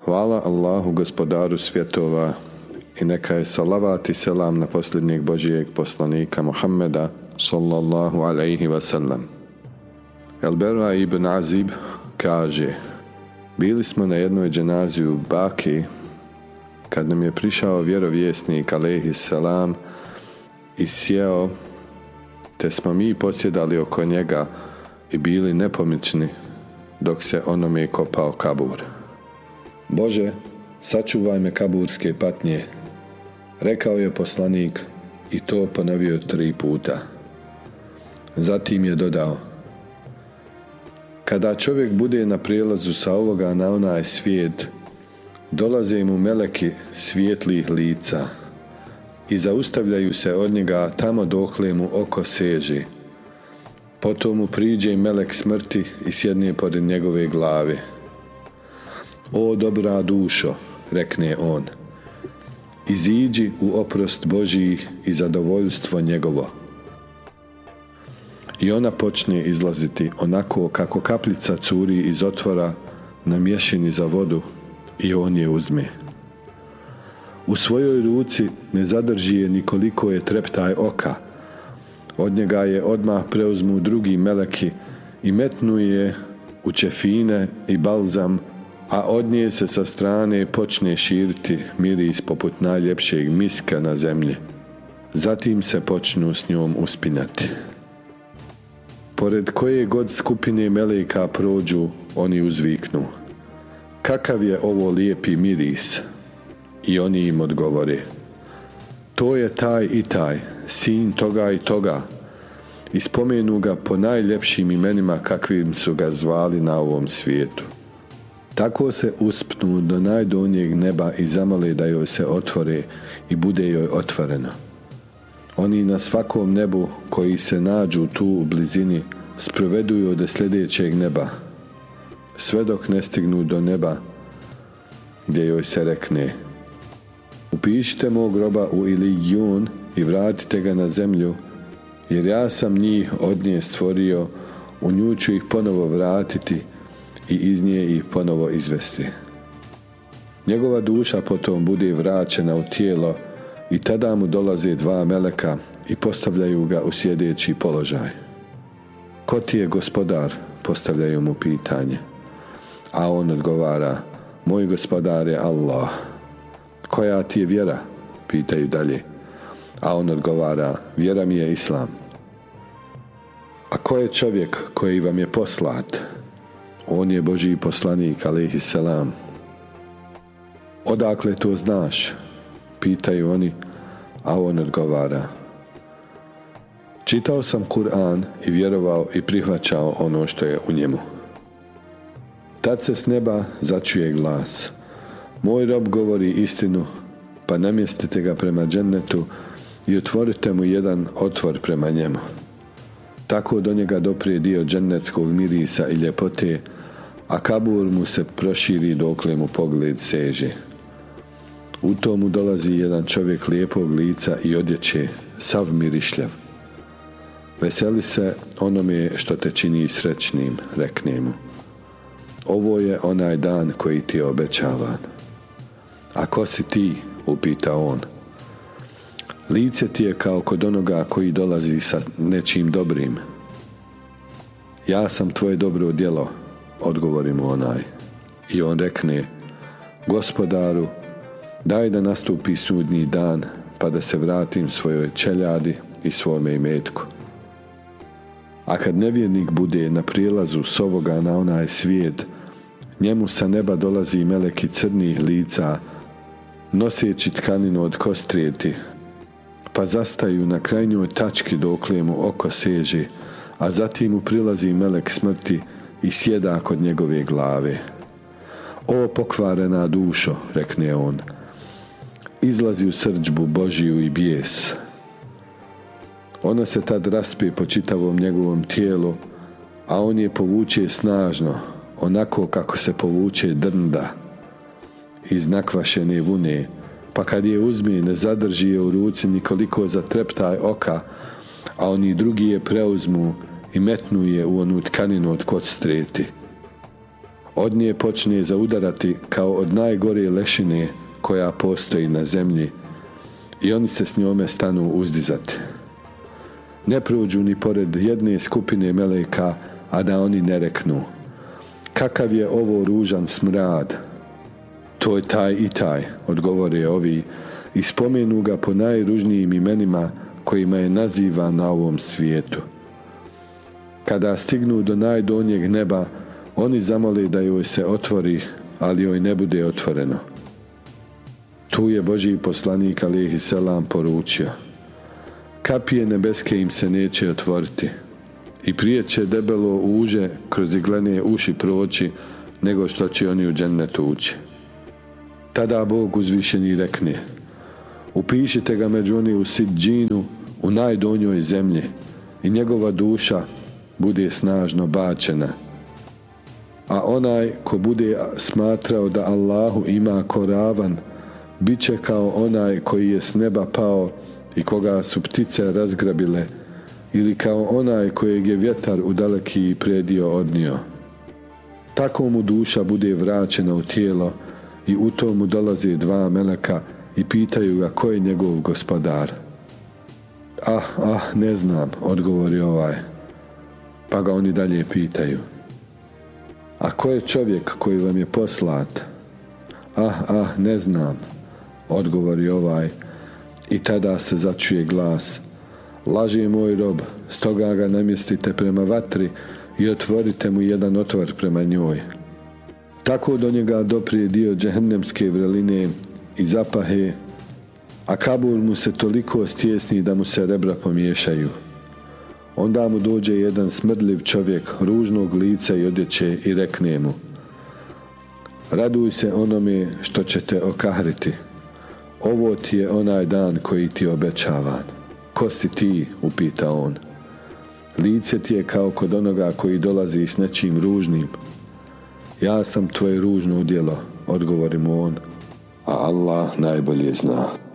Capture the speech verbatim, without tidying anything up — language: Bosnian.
Hvala Allahu, gospodaru svjetova, i neka je salavat i selam na posljednjeg Božijeg poslanika Muhammeda sallallahu alaihi wasallam. El-Bera ibn Azib kaže: bili smo na jednoj dženazi u Baki kad nam je prišao vjerovjesnik alaihi salam i sjeo, te smo mi posjedali oko njega i bili nepomični dok se onome kopao kabur. Bože, sačuvaj me kaburske patnje, rekao je poslanik i to ponovio tri puta. Zatim je dodao: kada čovjek bude na prijelazu sa ovoga na onaj svijet, dolaze mu meleki svijetlih lica i zaustavljaju se od njega tamo dokle mu oko seže. Potom mu priđe melek smrti i sjedne pored njegove glave. O dobra dušo, rekne on, iziđi u oprost Božji i zadovoljstvo njegovo. I ona počne izlaziti onako kako kapljica curi iz otvora na mješini za vodu i on je uzme. U svojoj ruci ne zadrži je nikoliko je treptaj oka. Od njega je odmah preuzmu drugi meleki i metnu je u čefine i balzam, a od nje se sa strane počne širiti miris poput najljepšeg miska na zemlji. Zatim se počnu s njom uspinati. Pored koje god skupine meleka prođu, oni uzviknu: kakav je ovo lijepi miris? I oni im odgovore: to je taj i taj, sin toga i toga. I spomenu ga po najljepšim imenima kakvim su ga zvali na ovom svijetu. Tako se uspnu do najdonjeg neba i zamole da joj se otvore i bude joj otvoreno. Oni na svakom nebu koji se nađu tu u blizini sproveduju do sljedećeg neba, sve dok ne stignu do neba gdje joj se rekne: upišite mog groba u Ilijun i vratite ga na zemlju, jer ja sam njih od nje stvorio, u nju ću ih ponovo vratiti i iz nje ih ponovo izvesti. Njegova duša potom bude vraćena u tijelo i tada mu dolaze dva meleka i postavljaju ga u sjedeći položaj. Ko ti je gospodar? Postavljaju mu pitanje. A on odgovara: moj gospodar je Allah. Koja ti je vjera? Pitaju dalje. A on odgovara: vjera mi je Islam. A ko je čovjek koji vam je poslat? On je Božji poslanik alejhi selam. Odakle to znaš? Pitaju oni, a on odgovara: čitao sam Kur'an i vjerovao i prihvaćao ono što je u njemu. Tad se s neba začuje glas: moj rob govori istinu, pa namjestite ga prema džennetu i otvorite mu jedan otvor prema njemu. Tako do njega doprije dio džennetskog mirisa i ljepote, a kabur mu se proširi dokle mu pogled seže. U tomu dolazi jedan čovjek lijepog lica i odjeće, sav mirišljav. Veseli se onome što te čini srećnim, rekne mu: ovo je onaj dan koji ti je obećavan. A ko si ti? Upita on. Lice ti je kao kod onoga koji dolazi sa nečim dobrim. Ja sam tvoje dobro djelo, odgovori mu onaj. I on rekne: gospodaru, daj da nastupi sudnji dan, pa da se vratim svojoj čeljadi i svome imetku. A kad nevjernik bude na prijelazu s ovoga na onaj svijet, njemu sa neba dolazi meleki crnih lica, noseći tkaninu od kostrijeti, pa zastaju na krajnjoj tački dokle mu oko seže, a zatim mu prilazi melek smrti i sjeda kod njegove glave. O pokvarena dušo, rekne on, izlazi u srdžbu Božiju i bijes. Ona se tad raspe po čitavom njegovom tijelu, a on je povuče snažno, onako kako se povuče drnda iz nakvašene vune, pa kad je uzme ne zadrži je u ruci nikoliko za treptaj oka, a oni drugi je preuzmu i metnu je u onu tkaninu od kostrijeti. Od nje počne zaudarati kao od najgore lešine koja postoji na zemlji i oni se s njome stanu uzdizati. Ne prođu ni pored jedne skupine meleka, a da oni ne reknu: kakav je ovo ružan smrad? To je taj i taj, odgovore ovi, i spomenu ga po najružnijim imenima kojima je naziva na ovom svijetu. Kada stignu do najdonjeg neba, oni zamole da joj se otvori, ali joj ne bude otvoreno. Tu je Božji poslanik alejhi selam poručio: kapije nebeske im se neće otvoriti i prije će debelo uže kroz iglene uši proći nego što će oni u džennet ući. Tada Bog uzvišeni rekne: upišite ga među oni u sidđinu, u najdonjoj zemlji, i njegova duša bude snažno bačena. A onaj ko bude smatrao da Allahu ima ko ravan, bit će kao onaj koji je s neba pao i koga su ptice razgrabile, ili kao onaj kojeg je vjetar u daleki predio odnio. Tako mu duša bude vraćena u tijelo i u to mu dolaze dva meleka i pitaju ga ko je njegov gospodar. Ah, ah, ne znam, odgovori ovaj. Pa ga oni dalje pitaju: a ko je čovjek koji vam je poslat? Ah, ah, ne znam, odgovori ovaj. I tada se začuje glas: laže moj rob, stoga ga namjestite prema vatri i otvorite mu jedan otvor prema njoj. Tako do njega doprije dio džehennemske vreline i zapahe, a kabur mu se toliko stjesni da mu se rebra pomiješaju. Onda mu dođe jedan smrdljiv čovjek ružnog lica i odjeće i rekne mu: raduj se onome što će te okahriti. Ovo ti je onaj dan koji ti obećavan. Ko si ti? upita on. Lice ti je kao kod onoga koji dolazi s nečim ružnim. Ja sam tvoje ružno djelo, odgovori mu on, a Allah najbolje zna.